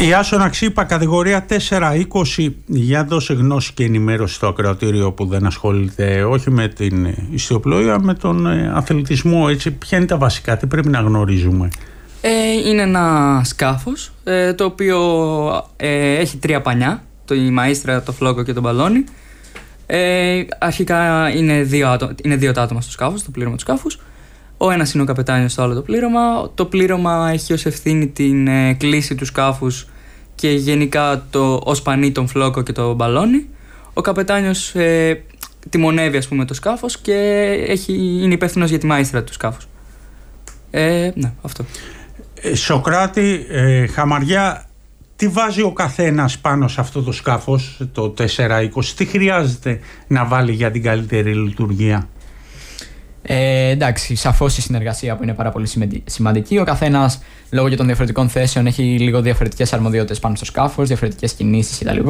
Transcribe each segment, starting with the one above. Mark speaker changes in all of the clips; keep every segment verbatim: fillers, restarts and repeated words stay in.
Speaker 1: Η Άσονα Ξύπα, κατηγορία τέσσερα είκοσι. Για δώσε γνώση και ενημέρωση στο ακροατήριο που δεν ασχολείται όχι με την ιστιοπλοεία, με τον αθλητισμό. Έτσι, ποια είναι τα βασικά, τι πρέπει να γνωρίζουμε?
Speaker 2: Ε, είναι ένα σκάφος ε, το οποίο ε, έχει τρία πανιά, το η μαΐστρα, το φλόκο και το μπαλόνι. Ε, αρχικά είναι δύο, άτομα, είναι δύο τα άτομα στο σκάφος, το πλήρωμα του σκάφους. Ο ένας είναι ο καπετάνιος στο άλλο το πλήρωμα. Το πλήρωμα έχει ως ευθύνη την ε, κλίση του σκάφους και γενικά το ως πανί, τον φλόκο και το μπαλόνι. Ο καπετάνιος ε, τιμονεύει, ας πούμε, το σκάφος και έχει, είναι υπεύθυνος για τη μαΐστρα του σκάφους. Ε, ναι, αυτό.
Speaker 1: Ε, Σοκράτη, ε, Χαμαριά, τι βάζει ο καθένας πάνω σε αυτό το σκάφος, το τέσσερα είκοσι, τι χρειάζεται να βάλει για την καλύτερη λειτουργία?
Speaker 3: Ε, εντάξει, σαφώς η συνεργασία που είναι πάρα πολύ σημαντική. Ο καθένας λόγω και των διαφορετικών θέσεων έχει λίγο διαφορετικές αρμοδιότητες πάνω στο σκάφος, διαφορετικές κινήσεις κτλ.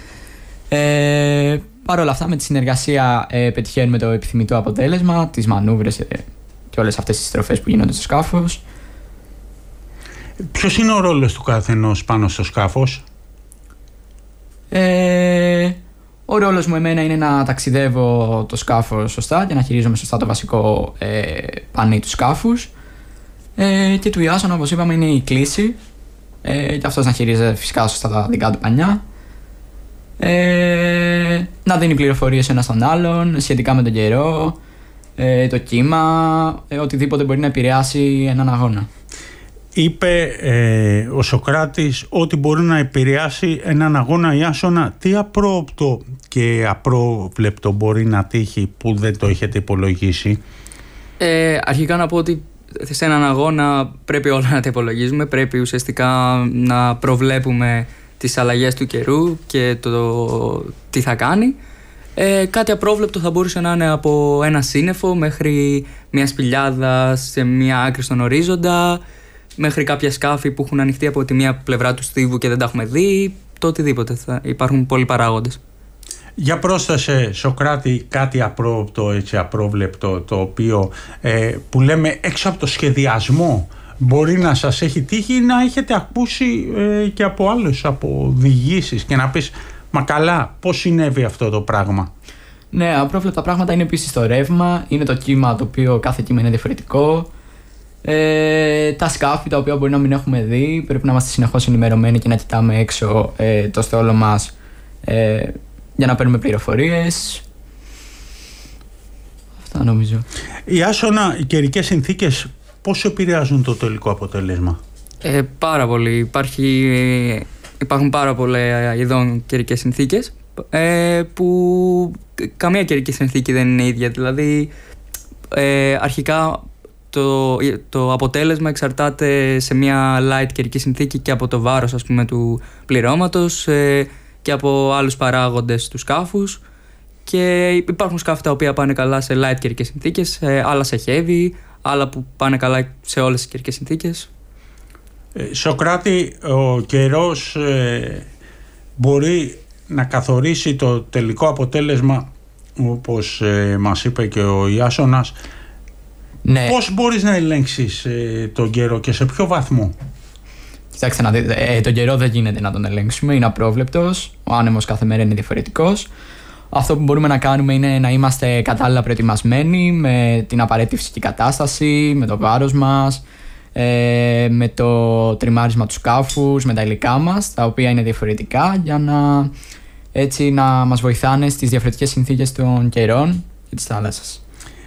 Speaker 3: Ε, Παρ' όλα αυτά, με τη συνεργασία ε, πετυχαίνουμε το επιθυμητό αποτέλεσμα, τις μανούβρες ε, και όλες αυτές τις στροφές που γίνονται στο σκάφος.
Speaker 1: Ποιος είναι ο ρόλος του καθενός πάνω στο σκάφος?
Speaker 3: Ε, ο ρόλος μου εμένα είναι να ταξιδεύω το σκάφος σωστά και να χειρίζομαι σωστά το βασικό ε, πανί του σκάφους. Ε, και του Ιάσονα, όπως είπαμε, είναι η κλίση. Ε, και αυτός να χειρίζεται φυσικά σωστά τα δικά του πανιά. Ε, να δίνει πληροφορίες ένας στον άλλον σχετικά με τον καιρό, ε, το κύμα, ε, οτιδήποτε μπορεί να επηρεάσει έναν αγώνα.
Speaker 1: Είπε ε, ο Σοκράτης ότι μπορεί να επηρεάσει έναν αγώνα. Ιάσονα, τι απρόοπτο και απρόβλεπτο μπορεί να τύχει που δεν το έχετε υπολογίσει?
Speaker 2: Ε, αρχικά να πω ότι σε έναν αγώνα πρέπει όλα να τα υπολογίζουμε. Πρέπει ουσιαστικά να προβλέπουμε τις αλλαγές του καιρού και το τι θα κάνει. Ε, κάτι απρόβλεπτο θα μπορούσε να είναι από ένα σύννεφο μέχρι μια σπηλιάδα σε μια άκρη στον ορίζοντα, μέχρι κάποια σκάφη που έχουν ανοιχτεί από τη μία πλευρά του στίβου και δεν τα έχουμε δει, το οτιδήποτε. Θα υπάρχουν πολλοί παράγοντες.
Speaker 1: Για πρόσθεσε, Σοκράτη, κάτι απρόοπτο, έτσι, απρόβλεπτο, το οποίο ε, που λέμε έξω από το σχεδιασμό μπορεί να σας έχει τύχει να έχετε ακούσει ε, και από άλλους, από διηγήσεις και να πεις μα καλά, πώς συνέβη αυτό το πράγμα?
Speaker 3: Ναι, απρόβλεπτα πράγματα είναι επίσης το ρεύμα, είναι το κύμα, το οποίο κάθε κύμα είναι διαφορετικό. Ε, τα σκάφη τα οποία μπορεί να μην έχουμε δει, πρέπει να είμαστε συνεχώς ενημερωμένοι και να κοιτάμε έξω ε, το στόλο μας ε, για να παίρνουμε πληροφορίες. Αυτά νομίζω.
Speaker 1: Η Άσονα, οι καιρικές συνθήκες πώς επηρεάζουν το τελικό αποτέλεσμα?
Speaker 2: Ε, πάρα πολύ. Υπάρχει, υπάρχουν πάρα πολλά ειδών καιρικές συνθήκες ε, που καμία καιρική συνθήκη δεν είναι ίδια. Δηλαδή ε, αρχικά Το, το αποτέλεσμα εξαρτάται σε μια light καιρική συνθήκη και από το βάρος, ας πούμε, του πληρώματος ε, και από άλλους παράγοντες του σκάφους, και υπάρχουν σκάφη τα οποία πάνε καλά σε light καιρικές συνθήκες, ε, άλλα σε heavy, άλλα που πάνε καλά σε όλες τις καιρικές συνθήκες.
Speaker 1: ε, Σοκράτη, ο καιρός ε, μπορεί να καθορίσει το τελικό αποτέλεσμα, όπως ε, μας είπε και ο Ιάσονας. Ναι. Πώς μπορείς να ελέγξεις ε, τον καιρό και σε ποιο βαθμό?
Speaker 3: Κοιτάξτε να δείτε, ε, τον καιρό δεν γίνεται να τον ελέγξουμε, είναι απρόβλεπτος, ο άνεμος κάθε μέρα είναι διαφορετικός. Αυτό που μπορούμε να κάνουμε είναι να είμαστε κατάλληλα προετοιμασμένοι με την απαραίτητη φυσική κατάσταση, με το βάρος μας, ε, με το τριμάρισμα του σκάφους, με τα υλικά μας, τα οποία είναι διαφορετικά, για να, έτσι, να μας βοηθάνε στις διαφορετικές συνθήκες των καιρών και της θάλασσας.